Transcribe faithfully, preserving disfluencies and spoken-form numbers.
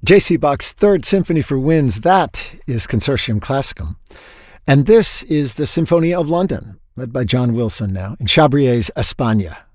J C. Bach's Third Symphony for Winds, that is Consortium Classicum. And this is the Symphony of London, led by John Wilson now, in Chabrier's Espagne.